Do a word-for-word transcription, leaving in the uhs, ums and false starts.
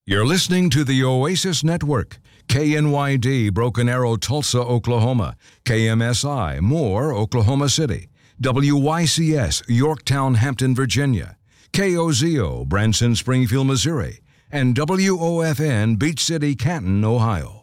You're listening to the Oasis Network. K N Y D, Broken Arrow, Tulsa, Oklahoma. K M S I, Moore, Oklahoma City. W Y C S, Yorktown, Hampton, Virginia. K O Z O, Branson, Springfield, Missouri. And W O F N, Beach City, Canton, Ohio.